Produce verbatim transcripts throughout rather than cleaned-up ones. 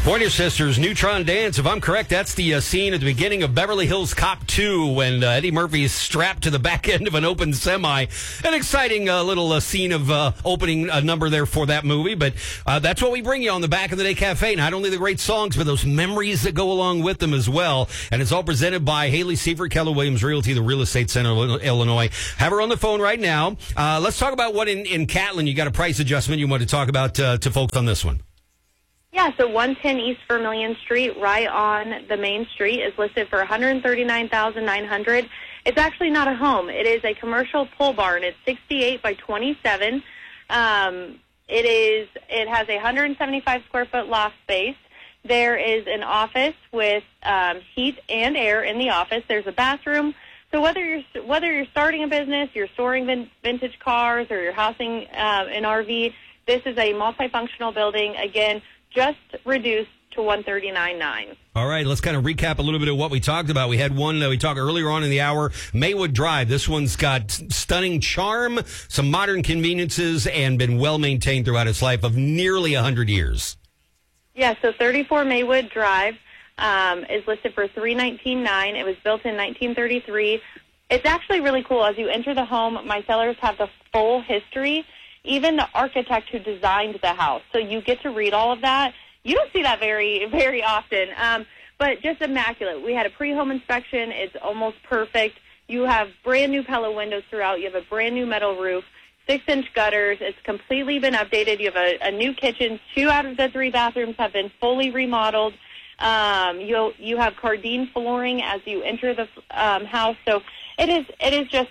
Pointer Sisters, Neutron Dance. If I'm correct, that's the uh, scene at the beginning of Beverly Hills Cop two when uh, Eddie Murphy is strapped to the back end of an open semi. An exciting uh, little uh, scene of uh, opening a number there for that movie. But uh, that's what we bring you on the Back of the Day Cafe. Not only the great songs, but those memories that go along with them as well. And it's all presented by Haley Seifert, Keller Williams Realty, the Real Estate Center of Illinois. Have her on the phone right now. Uh, let's talk about what in, in Catlin, you got a price adjustment you want to talk about uh, to folks on this one. Yeah, so one ten East Vermilion Street, right on the main street, is listed for one hundred thirty-nine thousand nine hundred dollars. It's actually not a home. It is a commercial pole barn. It's sixty-eight by twenty-seven. Um, it is. It has a one hundred seventy-five square foot loft space. There is an office with um, heat and air in the office. There's a bathroom. So whether you're whether you're starting a business, you're storing vin- vintage cars, or you're housing uh, an R V, this is a multifunctional building. Again, just reduced to one hundred thirty-nine thousand nine hundred dollars. All right, let's kind of recap a little bit of what we talked about. We had one uh, we talked earlier on in the hour, Maywood Drive. This one's got stunning charm, some modern conveniences, and been well-maintained throughout its life of nearly one hundred years. Yeah, so thirty-four Maywood Drive um, is listed for three hundred nineteen thousand nine hundred dollars. It was built in nineteen thirty-three. It's actually really cool. As you enter the home, my sellers have the full history, even the architect who designed the house. So you get to read all of that. You don't see that very, very often, um, but just immaculate. We had a pre-home inspection. It's almost perfect. You have brand-new Pella windows throughout. You have a brand-new metal roof, six-inch gutters. It's completely been updated. You have a, a new kitchen. Two out of the three bathrooms have been fully remodeled. Um, you you have Cardine flooring as you enter the um, house. So it is it is just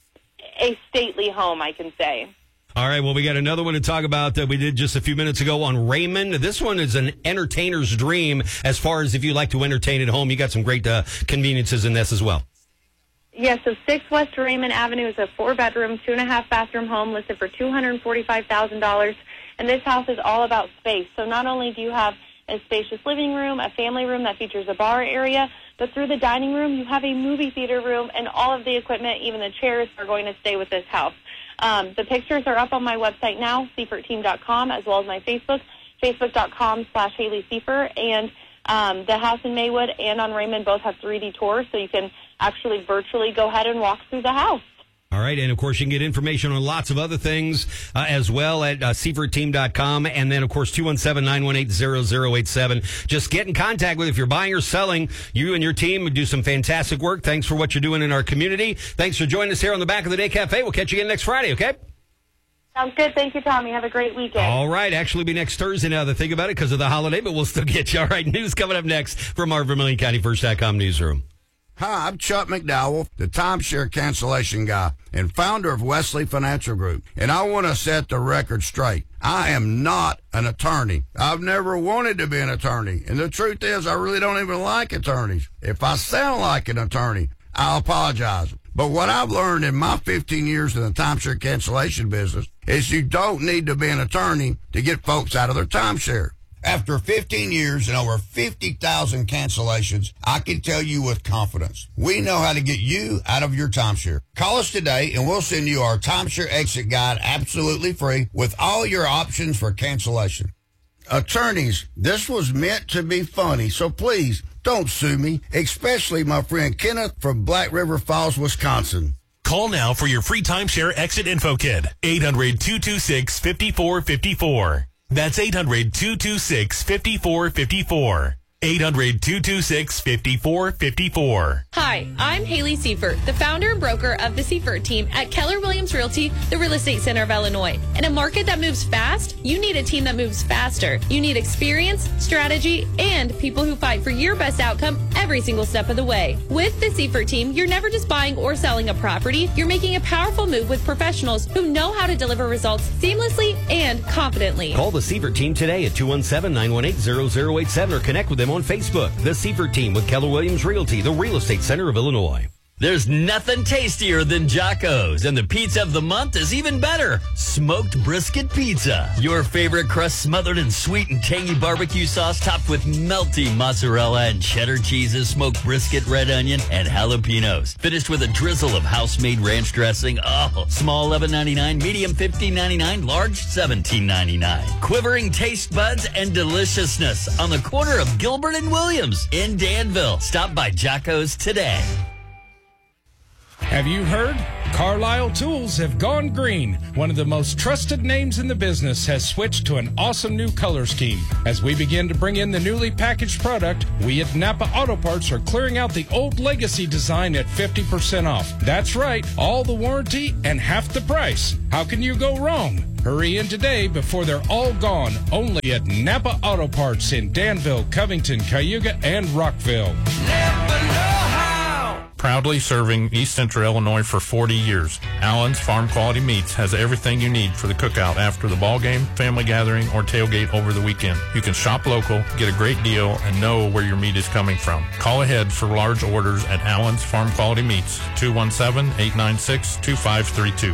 a stately home, I can say. All right, well, we got another one to talk about that we did just a few minutes ago on Raymond. This one is an entertainer's dream as far as if you like to entertain at home. You got some great uh, conveniences in this as well. Yeah, so six West Raymond Avenue is a four-bedroom, two-and-a-half-bathroom home listed for two hundred forty-five thousand dollars. And this house is all about space. So not only do you have a spacious living room, a family room that features a bar area, but through the dining room, you have a movie theater room, and all of the equipment, even the chairs, are going to stay with this house. Um, the pictures are up on my website now, seifert team dot com, as well as my Facebook, facebook.com slash Haley Seifert. And um, the house in Maywood and on Raymond both have three D tours, so you can actually virtually go ahead and walk through the house. All right, and of course, you can get information on lots of other things uh, as well at uh, seifert team dot com, and then, of course, two one seven, nine one eight, zero zero eight seven. Just get in contact with, if you're buying or selling, you and your team do some fantastic work. Thanks for what you're doing in our community. Thanks for joining us here on the Back of the Day Cafe. We'll catch you again next Friday, okay? Sounds good. Thank you, Tommy. Have a great weekend. All right, actually be next Thursday now that I think about it because of the holiday, but we'll still get you. All right, news coming up next from our Vermilion County First dot com newsroom. Hi, I'm Chuck McDowell, the timeshare cancellation guy and founder of Wesley Financial Group. And I want to set the record straight. I am not an attorney. I've never wanted to be an attorney. And the truth is, I really don't even like attorneys. If I sound like an attorney, I'll apologize. But what I've learned in my fifteen years in the timeshare cancellation business is you don't need to be an attorney to get folks out of their timeshare. After fifteen years and over fifty thousand cancellations, I can tell you with confidence, we know how to get you out of your timeshare. Call us today and we'll send you our timeshare exit guide absolutely free with all your options for cancellation. Attorneys, this was meant to be funny, so please don't sue me, especially my friend Kenneth from Black River Falls, Wisconsin. Call now for your free timeshare exit info kit. eight hundred, two two six, five four five four. That's eight hundred, two two six, five four five four. eight hundred, two two six, five four five four. Hi, I'm Haley Seifert, the founder and broker of the Seifert team at Keller Williams Realty, the Real Estate Center of Illinois. In a market that moves fast, you need a team that moves faster. You need experience, strategy, and people who fight for your best outcome every single step of the way. With the Seifert team, you're never just buying or selling a property. You're making a powerful move with professionals who know how to deliver results seamlessly and confidently. Call the Seifert team today at two one seven, nine one eight, zero zero eight seven or connect with them on Facebook. The Seifert team with Keller Williams Realty, the Real Estate Center of Illinois. There's nothing tastier than Jocko's, and the pizza of the month is even better. Smoked brisket pizza. Your favorite crust smothered in sweet and tangy barbecue sauce topped with melty mozzarella and cheddar cheeses, smoked brisket, red onion, and jalapenos. Finished with a drizzle of house-made ranch dressing. Oh, small eleven ninety-nine, medium fifteen ninety-nine, large seventeen ninety-nine. Quivering taste buds and deliciousness on the corner of Gilbert and Williams in Danville. Stop by Jocko's today. Have you heard? Carlisle Tools have gone green. One of the most trusted names in the business has switched to an awesome new color scheme. As we begin to bring in the newly packaged product, we at Napa Auto Parts are clearing out the old legacy design at fifty percent off. That's right, all the warranty and half the price. How can you go wrong? Hurry in today before they're all gone. Only at Napa Auto Parts in Danville, Covington, Cayuga, and Rockville. Never know how. Proudly serving East Central Illinois for forty years, Allen's Farm Quality Meats has everything you need for the cookout after the ball game, family gathering, or tailgate over the weekend. You can shop local, get a great deal, and know where your meat is coming from. Call ahead for large orders at Allen's Farm Quality Meats, two one seven, eight nine six, two five three two.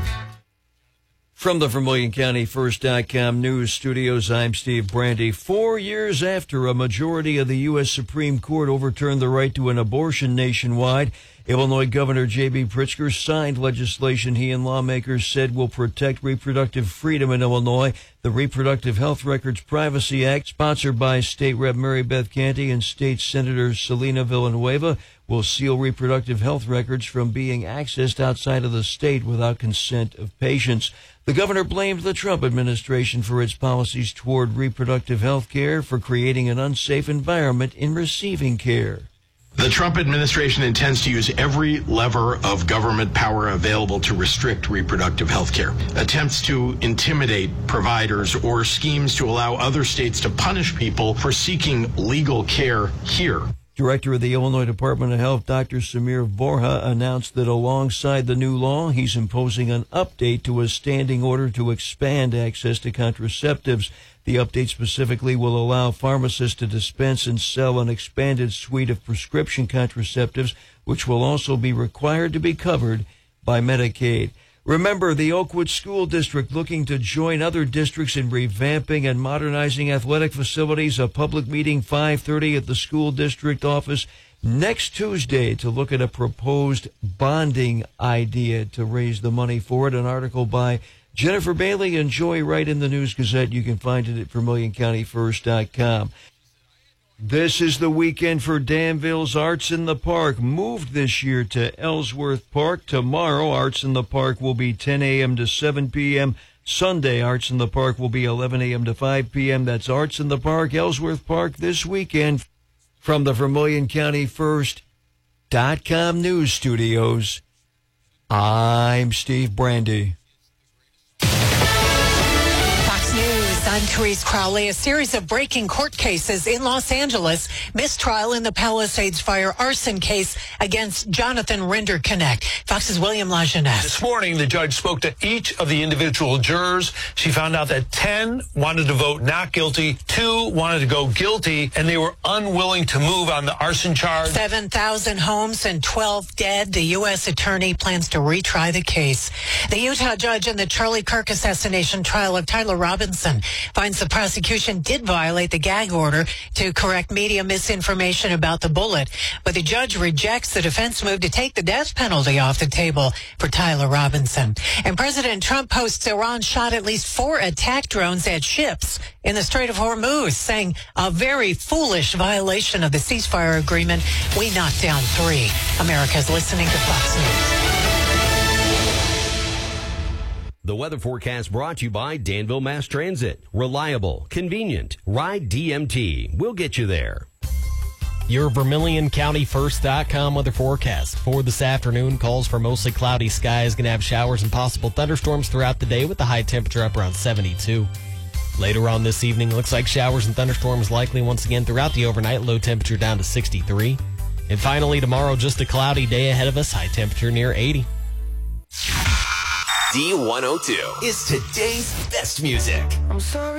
From the Vermilion County First dot com news studios, I'm Steve Brandy. Four years after a majority of the U S Supreme Court overturned the right to an abortion nationwide, Illinois Governor J B. Pritzker signed legislation he and lawmakers said will protect reproductive freedom in Illinois. The Reproductive Health Records Privacy Act, sponsored by State Rep Mary Beth Canty and State Senator Selena Villanueva, will seal reproductive health records from being accessed outside of the state without consent of patients. The governor blamed the Trump administration for its policies toward reproductive health care for creating an unsafe environment in receiving care. The Trump administration intends to use every lever of government power available to restrict reproductive health care. Attempts to intimidate providers or schemes to allow other states to punish people for seeking legal care here. Director of the Illinois Department of Health, Doctor Samir Vorha, announced that alongside the new law, he's imposing an update to a standing order to expand access to contraceptives. The update specifically will allow pharmacists to dispense and sell an expanded suite of prescription contraceptives, which will also be required to be covered by Medicaid. Remember, the Oakwood School District looking to join other districts in revamping and modernizing athletic facilities. A public meeting five thirty at the school district office next Tuesday to look at a proposed bonding idea to raise the money for it. An article by Jennifer Bailey and Joy Wright in the News Gazette. You can find it at Vermilion County First dot com. This is the weekend for Danville's Arts in the Park. Moved this year to Ellsworth Park. Tomorrow, Arts in the Park will be ten a.m. to seven p.m. Sunday, Arts in the Park will be eleven a.m. to five p.m. That's Arts in the Park, Ellsworth Park this weekend. From the Vermilion County First dot com News Studios, I'm Steve Brandy. I'm Therese Crowley. A series of breaking court cases in Los Angeles. Mistrial in the Palisades fire arson case against Jonathan Rinderknecht. Fox's William LaJeunesse. This morning, the judge spoke to each of the individual jurors. She found out that ten wanted to vote not guilty, two wanted to go guilty, and they were unwilling to move on the arson charge. seven thousand homes and twelve dead. The U S attorney plans to retry the case. The Utah judge in the Charlie Kirk assassination trial of Tyler Robinson finds the prosecution did violate the gag order to correct media misinformation about the bullet. But the judge rejects the defense move to take the death penalty off the table for Tyler Robinson. And President Trump posts Iran shot at least four attack drones at ships in the Strait of Hormuz, saying a very foolish violation of the ceasefire agreement. We knocked down three. America's listening to Fox News. The weather forecast brought to you by Danville Mass Transit. Reliable, convenient. Ride D M T. We'll get you there. Your Vermilion County First dot com weather forecast for this afternoon calls for mostly cloudy skies. Going to have showers and possible thunderstorms throughout the day with the high temperature up around seventy-two. Later on this evening, looks like showers and thunderstorms likely once again throughout the overnight. Low temperature down to sixty-three. And finally, tomorrow, just a cloudy day ahead of us. High temperature near eighty. D one oh two is today's best music. I'm sorry.